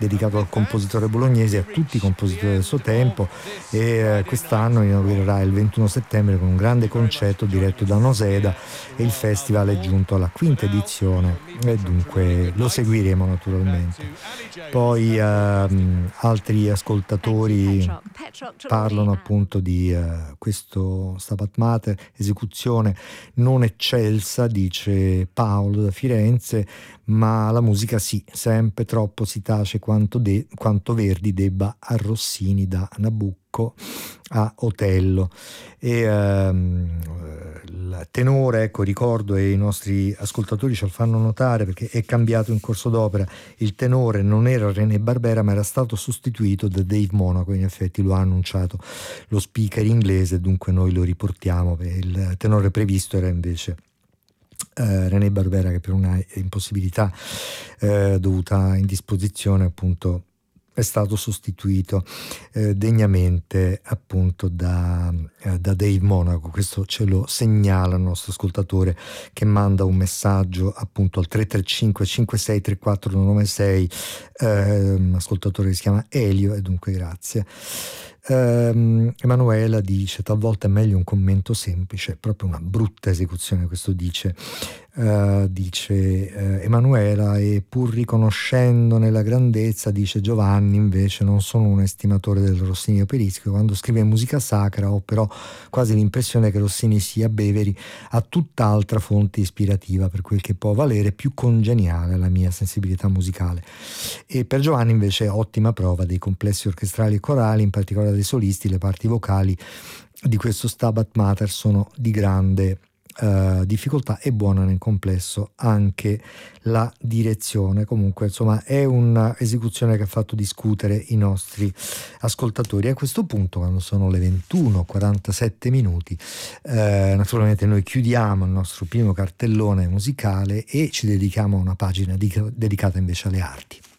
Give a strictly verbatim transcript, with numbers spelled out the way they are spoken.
dedicato al compositore bolognese e a tutti i compositori del suo tempo, e eh, quest'anno inaugurerà il ventuno settembre con un grande concerto diretto da Noseda, e il festival è giunto alla quinta edizione e dunque lo seguiremo naturalmente. Poi ehm, altri ascoltatori parlano appunto di eh, questo Stabat Mater, esecuzione non eccelsa, dice Paolo da Firenze, ma la musica sì, sempre troppo si tace quanto, de- quanto Verdi debba a Rossini, da Nabucco a Otello. E ehm, il tenore, ecco, ricordo, e i nostri ascoltatori ce lo fanno notare perché è cambiato in corso d'opera, il tenore non era René Barbera ma era stato sostituito da Dave Monaco, in effetti lo ha annunciato lo speaker inglese, dunque noi lo riportiamo. Il tenore previsto era invece Uh, René Barbera, che per una impossibilità uh, dovuta a indisposizione appunto è stato sostituito uh, degnamente appunto da, uh, da Dave Monaco. Questo ce lo segnala il nostro ascoltatore, che manda un messaggio appunto al tre tre cinque cinque sei tre quattro nove sei, uh, un ascoltatore che si chiama Elio, e dunque grazie. Uh, Emanuela dice: talvolta è meglio un commento semplice, proprio una brutta esecuzione, questo dice uh, dice uh, Emanuela, e pur riconoscendone la grandezza, dice Giovanni, invece non sono un estimatore del Rossini operisco. Quando scrive musica sacra ho però quasi l'impressione che Rossini sia Beveri a tutt'altra fonte ispirativa, per quel che può valere più congeniale alla mia sensibilità musicale. E per Giovanni invece è ottima prova dei complessi orchestrali e corali, in particolare dei solisti. Le parti vocali di questo Stabat Mater sono di grande uh, difficoltà, e buona nel complesso anche la direzione. Comunque insomma è un'esecuzione che ha fatto discutere i nostri ascoltatori. A questo punto, quando sono le ventuno e quarantasette minuti, eh, naturalmente noi chiudiamo il nostro primo cartellone musicale e ci dedichiamo a una pagina di- dedicata invece alle arti.